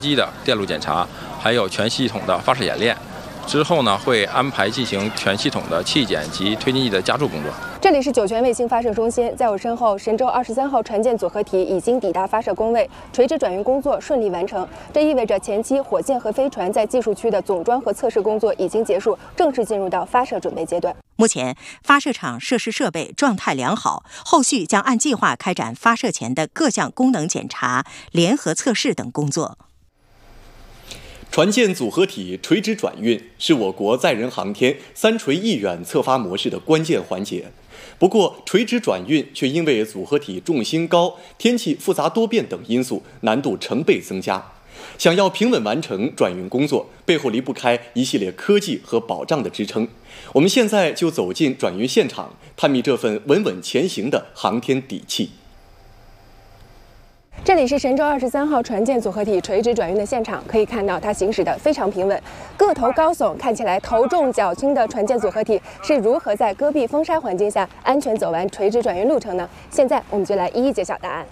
机的电路检查，还有全系统的发射演练。之后呢，会安排进行全系统的器检及推进剂的加注工作。 这里是酒泉卫星发射中心，在我身后，神舟23号船舰组合体已经抵达发射工位，垂直转运工作顺利完成。这意味着前期火箭和飞船在技术区的总装和测试工作已经结束，正式进入到发射准备阶段。 目前，发射场设施设备状态良好，后续将按计划开展发射前的各项功能检查、联合测试等工作。 船舰组合体垂直转运是我国载人航天3垂1远侧发模式的关键环节。不过，垂直转运却因为组合体重心高、天气复杂多变等因素，难度成倍增加。想要平稳完成转运工作，背后离不开一系列科技和保障的支撑。我们现在就走进转运现场，探秘这份稳稳前行的航天底气。 这里是神舟23号船舰组合体垂直转运的现场，可以看到它行驶得非常平稳，个头高耸，看起来头重脚轻的船舰组合体是如何在戈壁风沙环境下安全走完垂直转运路程呢？现在我们就来一一揭晓答案。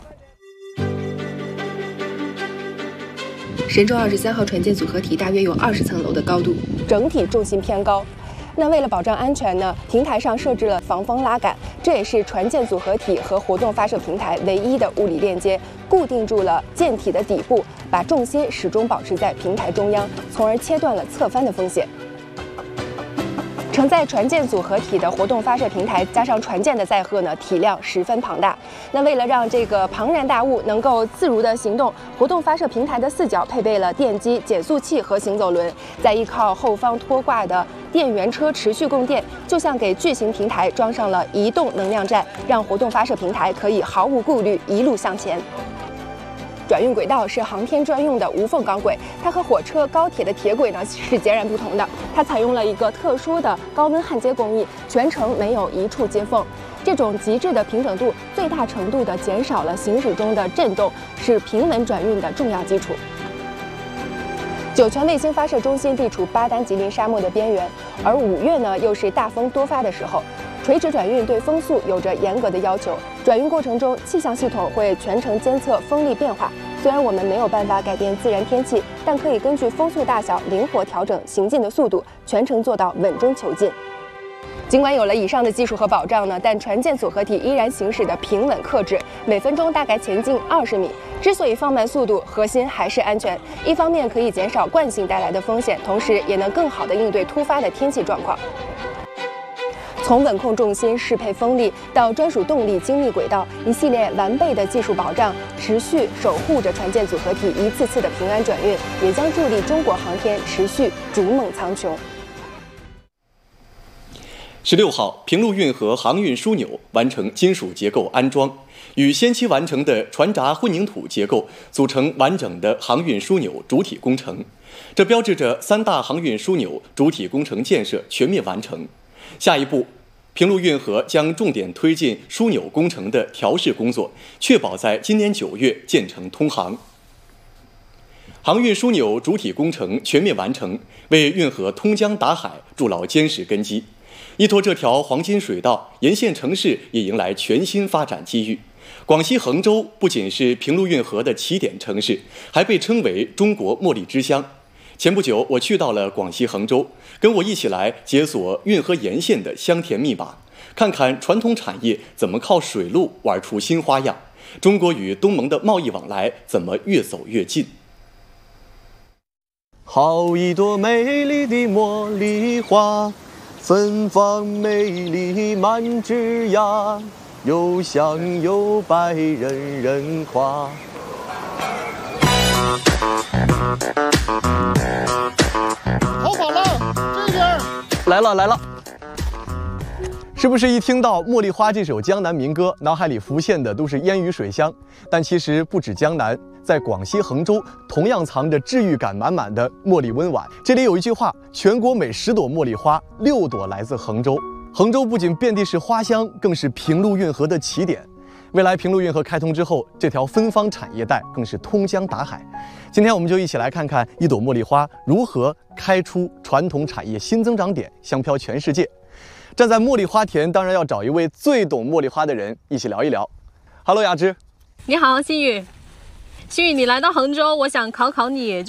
神舟23号船舰组合体大约有20层楼的高度，整体重心偏高。那为了保障安全呢，平台上设置了防风拉杆，这也是船舰组合体和活动发射平台唯一的物理链接，固定住了舰体的底部，把重心始终保持在平台中央，从而切断了侧翻的风险。承载船舰组合体的活动发射平台加上船舰的载荷呢，体量十分庞大。那为了让这个庞然大物能够自如的行动，活动发射平台的4角配备了电机、减速器和行走轮，再依靠后方拖挂的电源车持续供电，就像给巨型平台装上了移动能量站，让活动发射平台可以毫无顾虑一路向前。转运轨道是航天专用的无缝钢轨，它和火车、高铁的铁轨呢是截然不同的。它采用了一个特殊的高温焊接工艺，全程没有一处接缝。这种极致的平整度，最大程度地减少了行驶中的震动，是平稳转运的重要基础。酒泉卫星发射中心地处巴丹吉林沙漠的边缘，而5月呢又是大风多发的时候。垂直转运对风速有着严格的要求，转运过程中气象系统会全程监测风力变化。虽然我们没有办法改变自然天气，但可以根据风速大小灵活调整行进的速度，全程做到稳中求进。尽管有了以上的技术和保障呢，但船舰组合体依然行驶的平稳克制，每分钟大概前进20米。之所以放慢速度，核心还是安全。一方面可以减少惯性带来的风险，同时也能更好地应对突发的天气状况。从稳控重心、适配风力到专属动力精密轨道，一系列完备的技术保障，持续守护着船舰组合体一次次的平安转运，也将助力中国航天持续逐梦苍穹。 16号，平陆运河航运枢纽完成金属结构安装，与先期完成的船闸混凝土结构组成完整的航运枢纽主体工程，这标志着3大航运枢纽主体工程建设全面完成。下一步，平陆运河将重点推进枢纽工程的调试工作，确保在今年9月建成通航。航运枢纽主体工程全面完成，为运河通江达海筑牢坚实根基。依托这条黄金水道，沿线城市也迎来全新发展机遇。广西衡州不仅是平陆运河的起点城市，还被称为中国茉莉之乡。前不久，我去到了广西衡州，跟我一起来解锁运河沿线的香甜密码，看看传统产业怎么靠水路玩出新花样，中国与东盟的贸易往来怎么越走越近。 好一朵美丽的茉莉花，芬芳美丽满枝桠，又香又白人人夸。 逃跑了，这边来了来了。是不是一听到《茉莉花》这首江南民歌，脑海里浮现的都是烟雨水乡？但其实不止江南，在广西衡州同样藏着治愈感满满的茉莉温婉。这里有一句话：全国每10朵茉莉花，6朵来自衡州。衡州不仅遍地是花香，更是平陆运河的起点。未来平陆运河开通之后，这条芬芳产业带更是通江达海。今天我们就一起来看看一朵茉莉花如何开出传统产业新增长点，香飘全世界。站在茉莉花田，当然要找一位最懂茉莉花的人一起聊一聊。Hello， 雅芝。 你好，新宇。 新宇，你来到杭州，我想考考你。